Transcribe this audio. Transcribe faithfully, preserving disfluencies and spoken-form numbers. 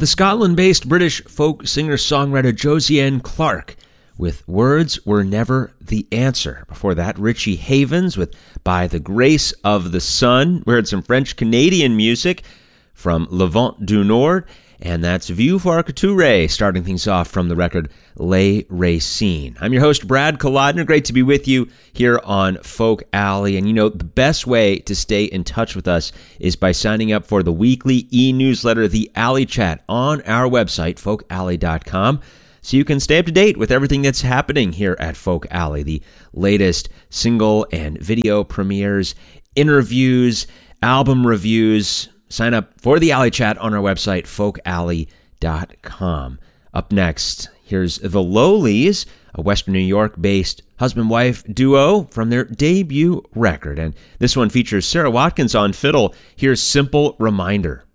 the Scotland-based British folk singer-songwriter Josiane Clarke with Words Were Never the Answer. Before that, Richie Havens with By the Grace of the Sun. We heard some French-Canadian music from Le Vent du Nord, and that's View for Couture, starting things off from the record Les Racines. I'm your host, Brad Kolodner. Great to be with you here on Folk Alley. And you know, the best way to stay in touch with us is by signing up for the weekly e-newsletter, The Alley Chat, on our website, folk alley dot com. So you can stay up to date with everything that's happening here at Folk Alley, the latest single and video premieres, interviews, album reviews. Sign up for the Alley Chat on our website, folk alley dot com. Up next, here's The Lowlies, a Western New York-based husband-wife duo from their debut record. And this one features Sarah Watkins on fiddle. Here's Simple Reminder.